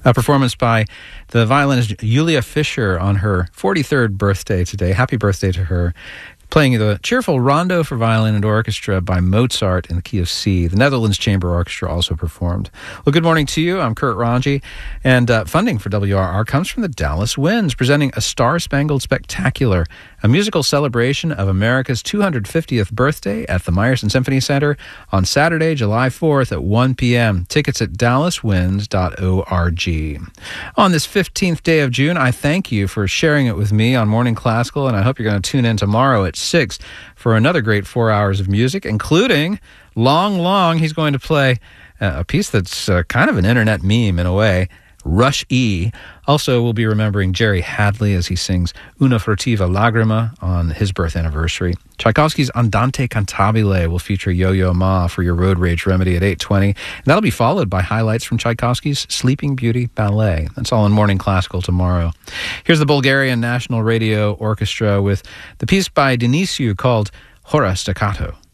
A performance by the violinist Julia Fischer on her 43rd birthday today. Happy birthday to her. Playing the cheerful Rondo for Violin and Orchestra by Mozart in the key of C. The Netherlands Chamber Orchestra also performed. Well, good morning to you. I'm Kurt Ranji, and funding for WRR comes from the Dallas Winds, presenting a Star-Spangled Spectacular, a musical celebration of America's 250th birthday at the Meyerson Symphony Center on Saturday, July 4th at 1 p.m. Tickets at dallaswinds.org. On this 15th day of June, I thank you for sharing it with me on Morning Classical, and I hope you're going to tune in tomorrow at 6 for another great 4 hours of music, including Long Long. He's going to play a piece that's kind of an internet meme in a way, Rush E. Also, we'll be remembering Jerry Hadley as he sings Una furtiva lagrima on his birth anniversary. Tchaikovsky's Andante Cantabile will feature Yo-Yo Ma for your road rage remedy at 8:20. And that'll be followed by highlights from Tchaikovsky's Sleeping Beauty Ballet. That's all in Morning Classical tomorrow. Here's the Bulgarian National Radio Orchestra with the piece by Denisiu called Hora Staccato.